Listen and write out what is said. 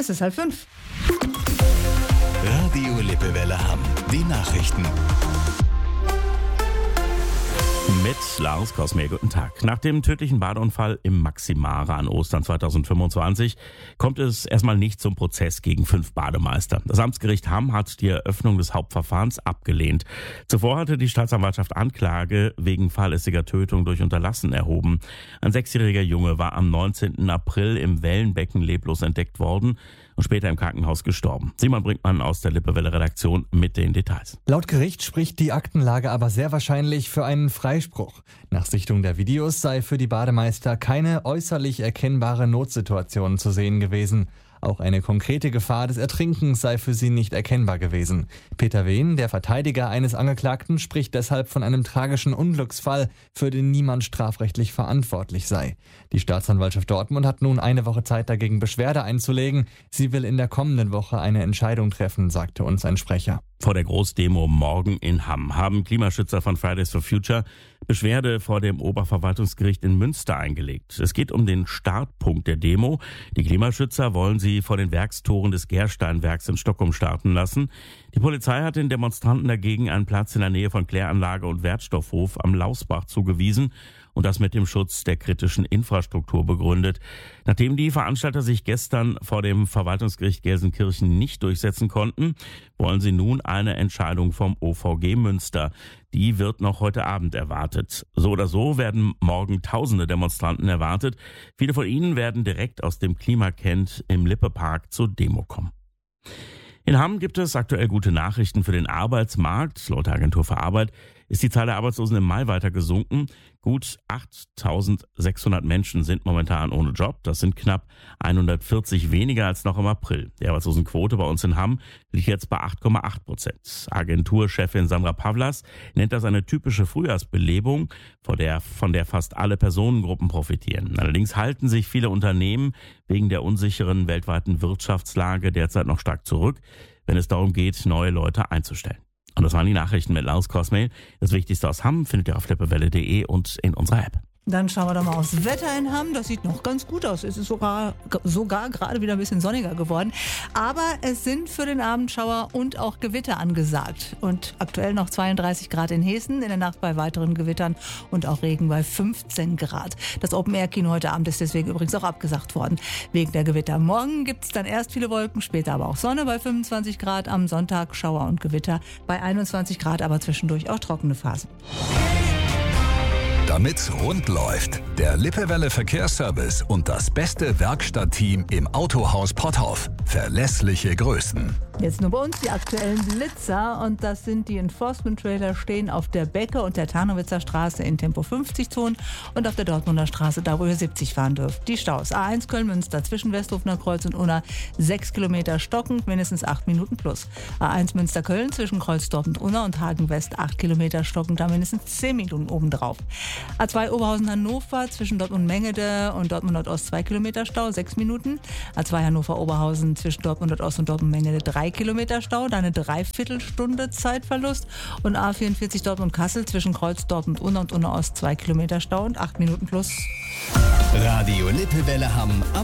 Es ist 4:30. Radio Lippewelle Hamm. Die Nachrichten. Mit Lars Kosmeer, guten Tag. Nach dem tödlichen Badeunfall im Maximara an Ostern 2025 kommt es erstmal nicht zum Prozess gegen 5 Bademeister. Das Amtsgericht Hamm hat die Eröffnung des Hauptverfahrens abgelehnt. Zuvor hatte die Staatsanwaltschaft Anklage wegen fahrlässiger Tötung durch Unterlassen erhoben. Ein 6-jähriger Junge war am 19. April im Wellenbecken leblos entdeckt worden und später im Krankenhaus gestorben. Simon Brinkmann aus der Lippewelle-Redaktion mit den Details. Laut Gericht spricht die Aktenlage aber sehr wahrscheinlich für einen Freispruch. Nach Sichtung der Videos sei für die Bademeister keine äußerlich erkennbare Notsituation zu sehen gewesen. Auch eine konkrete Gefahr des Ertrinkens sei für sie nicht erkennbar gewesen. Peter Wehn, der Verteidiger eines Angeklagten, spricht deshalb von einem tragischen Unglücksfall, für den niemand strafrechtlich verantwortlich sei. Die Staatsanwaltschaft Dortmund hat nun eine Woche Zeit, dagegen Beschwerde einzulegen. Sie will in der kommenden Woche eine Entscheidung treffen, sagte uns ein Sprecher. Vor der Großdemo morgen in Hamm haben Klimaschützer von Fridays for Future Beschwerde vor dem Oberverwaltungsgericht in Münster eingelegt. Es geht um den Startpunkt der Demo. Die Klimaschützer wollen sie vor den Werkstoren des Gersteinwerks in Stockholm starten lassen. Die Polizei hat den Demonstranten dagegen einen Platz in der Nähe von Kläranlage und Wertstoffhof am Lausbach zugewiesen und das mit dem Schutz der kritischen Infrastruktur begründet. Nachdem die Veranstalter sich gestern vor dem Verwaltungsgericht Gelsenkirchen nicht durchsetzen konnten, wollen sie nun eine Entscheidung vom OVG Münster. Die wird noch heute Abend erwartet. So oder so werden morgen tausende Demonstranten erwartet. Viele von ihnen werden direkt aus dem Klimakent im Lippe-Park zur Demo kommen. In Hamm gibt es aktuell gute Nachrichten für den Arbeitsmarkt. Laut der Agentur für Arbeit ist die Zahl der Arbeitslosen im Mai weiter gesunken. Gut 8.600 Menschen sind momentan ohne Job. Das sind knapp 140 weniger als noch im April. Die Arbeitslosenquote bei uns in Hamm liegt jetzt bei 8,8%. Agenturchefin Sandra Pavlas nennt das eine typische Frühjahrsbelebung, von der fast alle Personengruppen profitieren. Allerdings halten sich viele Unternehmen wegen der unsicheren weltweiten Wirtschaftslage derzeit noch stark zurück, wenn es darum geht, neue Leute einzustellen. Und das waren die Nachrichten mit Lars Kosmeer. Das Wichtigste aus Hamm findet ihr auf lippewelle.de und in unserer App. Dann schauen wir doch mal aufs Wetter in Hamm. Das sieht noch ganz gut aus. Es ist sogar gerade wieder ein bisschen sonniger geworden. Aber es sind für den Abend Schauer und auch Gewitter angesagt. Und aktuell noch 32 Grad in Hessen, in der Nacht bei weiteren Gewittern und auch Regen bei 15 Grad. Das Open-Air-Kino heute Abend ist deswegen übrigens auch abgesagt worden, wegen der Gewitter. Morgen gibt es dann erst viele Wolken, später aber auch Sonne bei 25 Grad. Am Sonntag Schauer und Gewitter bei 21 Grad, aber zwischendurch auch trockene Phasen. Damit's rund läuft, der Lippewelle Verkehrsservice und das beste Werkstattteam im Autohaus Potthoff. Verlässliche Größen. Jetzt nur bei uns die aktuellen Blitzer, und das sind die Enforcement-Trailer, stehen auf der Becke und der Tarnowitzer Straße in Tempo 50-Zonen und auf der Dortmunder Straße, da wo ihr 70 fahren dürft. Die Staus A1 Köln-Münster zwischen Westhofener Kreuz und Unna 6 Kilometer stockend, mindestens 8 Minuten plus. A1 Münster-Köln zwischen Kreuzdorf und Unna und Hagen-West 8 Kilometer stockend, da mindestens 10 Minuten obendrauf. A2 Oberhausen-Hannover zwischen Dortmund-Mengede und Dortmund-Nordost 2 Kilometer Stau, 6 Minuten. A2 Hannover-Oberhausen zwischen Dortmund-Nordost und Dortmund-Mengede 3 Kilometer Stau, da eine Dreiviertelstunde Zeitverlust. Und A44 Dortmund-Kassel zwischen Kreuzdorf und Unna Ost 2 Kilometer Stau und 8 Minuten plus. Radio Lippewelle Hamm.